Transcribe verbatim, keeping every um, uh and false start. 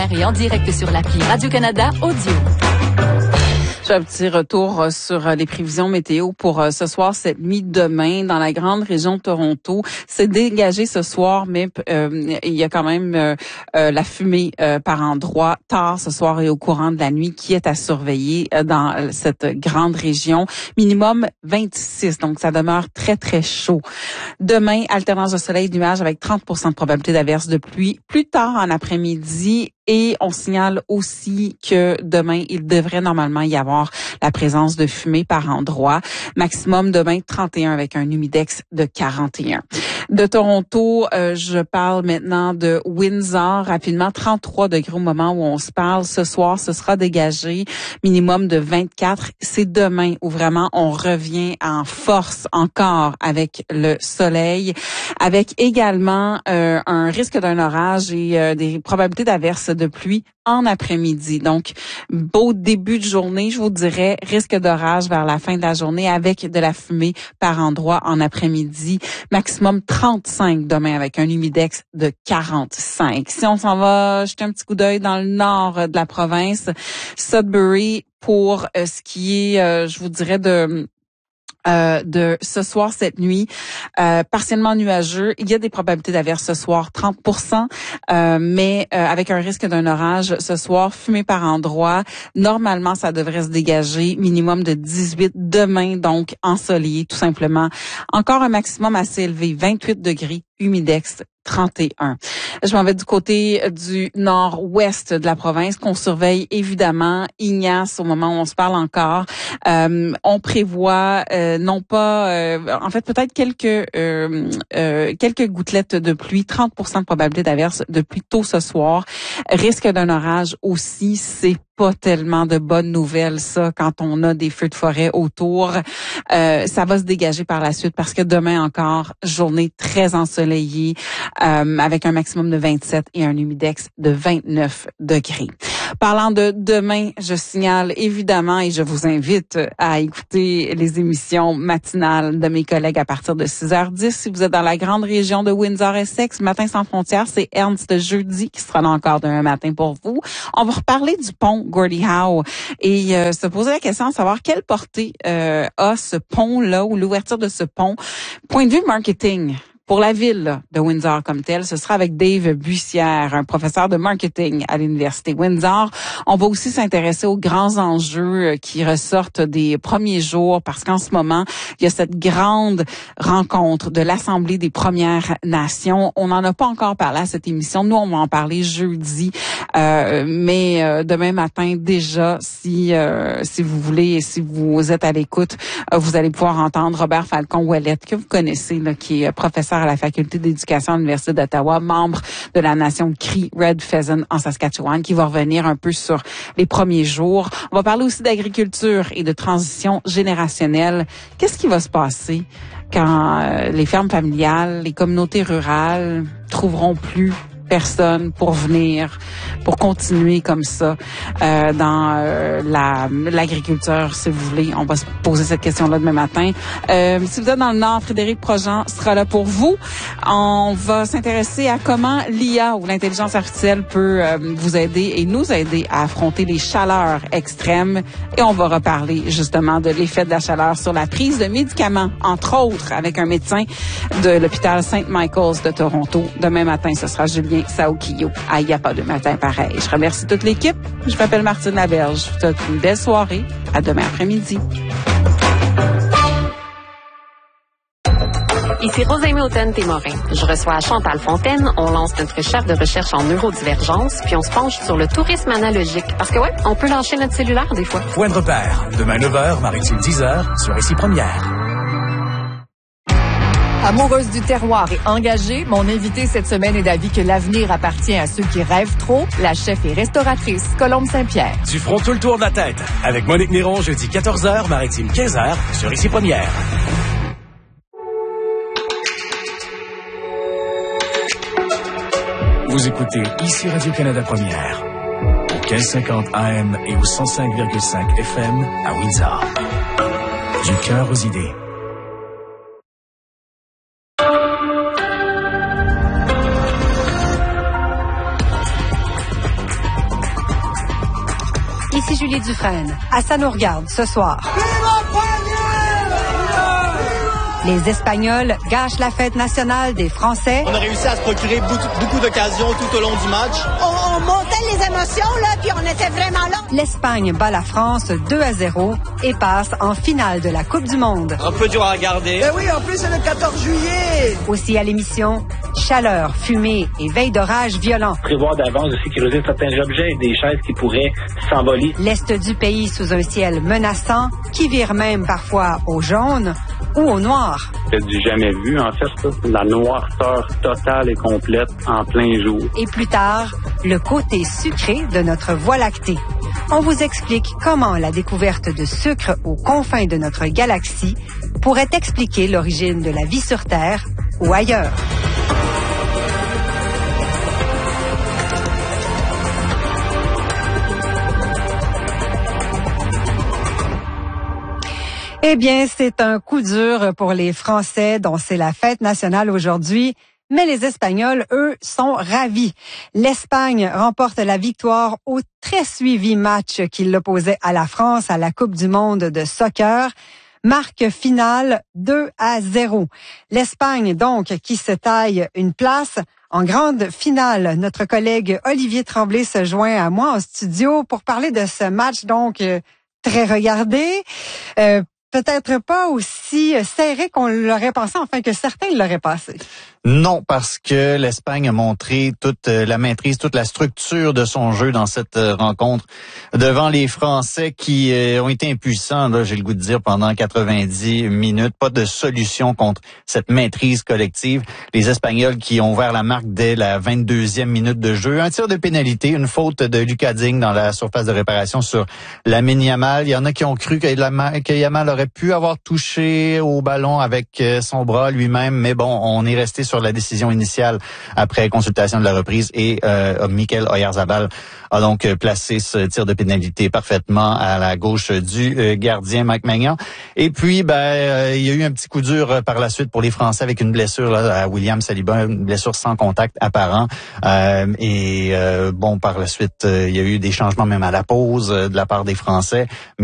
Et en direct sur l'appli Radio-Canada Audio. J'ai un petit retour sur les prévisions météo pour ce soir, cette nuit, demain, dans la grande région de Toronto. C'est dégagé ce soir, mais euh, il y a quand même euh, la fumée euh, par endroits tard ce soir et au courant de la nuit qui est à surveiller euh, dans cette grande région. Minimum vingt-six, donc ça demeure très, très chaud. Demain, alternance de soleil et de nuages avec trente pour cent de probabilité d'averse de pluie. Plus tard en après-midi, et on signale aussi que demain, il devrait normalement y avoir la présence de fumée par endroit. Maximum demain, trente et un avec un humidex de quarante et un. De Toronto, euh, je parle maintenant de Windsor. Rapidement, trente-trois degrés au moment où on se parle. Ce soir, ce sera dégagé. Minimum de vingt-quatre. C'est demain où vraiment on revient en force encore avec le soleil, avec également euh, un risque d'un orage et euh, des probabilités d'averse de pluie en après-midi. Donc, beau début de journée, je vous dirais, risque d'orage vers la fin de la journée avec de la fumée par endroit en après-midi. Maximum trente-cinq demain avec un humidex de quarante-cinq. Si on s'en va jeter un petit coup d'œil dans le nord de la province, Sudbury, pour euh, ce qui est, euh, je vous dirais, de... Euh, de ce soir, cette nuit, euh, partiellement nuageux. Il y a des probabilités d'averse ce soir, trente pour cent, euh, mais euh, avec un risque d'un orage ce soir, fumée par endroit. Normalement, ça devrait se dégager, minimum de dix-huit demain, donc ensoleillé tout simplement. Encore un maximum assez élevé, vingt-huit degrés, humidex trente et un. Je m'en vais du côté du nord-ouest de la province qu'on surveille évidemment. Ignace, au moment où on se parle encore, euh, on prévoit euh, non pas, euh, en fait peut-être quelques euh, euh, quelques gouttelettes de pluie, trente pour cent de probabilité d'averse de pluie tôt ce soir. Risque d'un orage aussi, c'est pas tellement de bonnes nouvelles, ça, quand on a des feux de forêt autour. Euh, ça va se dégager par la suite parce que demain encore, journée très ensoleillée euh, avec un maximum de vingt-sept et un humidex de vingt-neuf degrés. Parlant de demain, je signale évidemment et je vous invite à écouter les émissions matinales de mes collègues à partir de six heures dix. Si vous êtes dans la grande région de Windsor-Essex, Matin sans frontières, c'est Ernst jeudi qui sera là encore demain matin pour vous. On va reparler du pont Gordie Howe et euh, se poser la question de savoir quelle portée euh, a ce pont-là ou l'ouverture de ce pont. Point de vue marketing. Pour la ville de Windsor comme telle, ce sera avec Dave Bussière, un professeur de marketing à l'Université Windsor. On va aussi s'intéresser aux grands enjeux qui ressortent des premiers jours parce qu'en ce moment, il y a cette grande rencontre de l'Assemblée des Premières Nations. On n'en a pas encore parlé à cette émission. Nous, on va en parler jeudi, euh, mais euh, demain matin déjà, si euh, si vous voulez et si vous êtes à l'écoute, euh, vous allez pouvoir entendre Robert Falcon-Ouellette, que vous connaissez, là, qui est professeur à la Faculté d'éducation à l'Université d'Ottawa, membre de la nation Cree Red Pheasant en Saskatchewan, qui va revenir un peu sur les premiers jours. On va parler aussi d'agriculture et de transition générationnelle. Qu'est-ce qui va se passer quand euh, les fermes familiales, les communautés rurales trouveront plus personne pour venir, pour continuer comme ça euh, dans euh, la l'agriculture, si vous voulez. On va se poser cette question-là demain matin. Euh, si vous êtes dans le Nord, Frédéric Projean sera là pour vous. On va s'intéresser à comment l'I A ou l'intelligence artificielle peut euh, vous aider et nous aider à affronter les chaleurs extrêmes. Et on va reparler justement de l'effet de la chaleur sur la prise de médicaments, entre autres avec un médecin de l'hôpital Saint Michael's de Toronto. Demain matin, ce sera Julien Saokio. Ah, il n'y a pas de matin pareil. Je remercie toute l'équipe. Je m'appelle Martine Laberge. Je vous souhaite une belle soirée. À demain après-midi. Ici Rosemée Houghton-Témorin. Je reçois Chantal Fontaine. On lance notre chef de recherche en neurodivergence, puis on se penche sur le tourisme analogique. Parce que ouais, on peut lâcher notre cellulaire des fois. Point de repère. Demain neuf heures, Maritime dix heures, sur Ici Première. Amoureuse du terroir et engagée, mon invitée cette semaine est d'avis que l'avenir appartient à ceux qui rêvent trop. La chef et restauratrice Colombe Saint-Pierre. Du front tout le tour de la tête. Avec Monique Néron, jeudi quatorze heures, Maritime quinze heures, sur Ici Première. Vous écoutez Ici Radio-Canada Première. Au quinze cinquante A M et au cent cinq virgule cinq F M à Windsor. Du cœur aux idées. Ici Julie Dufresne. À ça nous regarde ce soir. Les Espagnols gâchent la fête nationale des Français. On a réussi à se procurer beaucoup, beaucoup d'occasions tout au long du match. On, on montait les émotions, là, puis on était vraiment là. L'Espagne bat la France deux à zéro et passe en finale de la Coupe du Monde. Un peu dur à regarder. Ben oui, en plus, c'est le quatorze juillet. Aussi à l'émission, chaleur, fumée et veille d'orage violent. Prévoir d'avance de sécuriser certains objets et des chaises qui pourraient s'envoler. L'Est du pays sous un ciel menaçant, qui vire même parfois au jaune ou au noir. C'est du jamais vu, en fait, ça. La noirceur totale et complète en plein jour. Et plus tard, le côté sucré de notre Voie lactée. On vous explique comment la découverte de sucre aux confins de notre galaxie pourrait expliquer l'origine de la vie sur Terre ou ailleurs. Eh bien, c'est un coup dur pour les Français dont c'est la fête nationale aujourd'hui. Mais les Espagnols, eux, sont ravis. L'Espagne remporte la victoire au très suivi match qui l'opposait à la France à la Coupe du monde de soccer. Marque finale deux à zéro. L'Espagne, donc, qui se taille une place en grande finale. Notre collègue Olivier Tremblay se joint à moi en studio pour parler de ce match, donc, euh, très regardé. Euh, peut-être pas aussi serré qu'on l'aurait pensé, enfin que certains l'auraient passé. Non, parce que l'Espagne a montré toute la maîtrise, toute la structure de son jeu dans cette rencontre devant les Français qui ont été impuissants, là, j'ai le goût de dire, pendant quatre-vingt-dix minutes. Pas de solution contre cette maîtrise collective. Les Espagnols qui ont ouvert la marque dès la vingt-deuxième minute de jeu. Un tir de pénalité, une faute de Lucas Digne dans la surface de réparation sur Lamine Yamal. Il y en a qui ont cru que Yamal aurait pu avoir touché au ballon avec son bras lui-même, mais bon, on est resté sur la décision initiale après consultation de la reprise et euh, Mikel Oyarzabal a donc placé ce tir de pénalité parfaitement à la gauche du euh, gardien Mike Maignan. Et puis, ben, euh, il y a eu un petit coup dur par la suite pour les Français avec une blessure là, à William Saliba, une blessure sans contact apparent. Euh, et euh, bon, par la suite, euh, il y a eu des changements même à la pause euh, de la part des Français.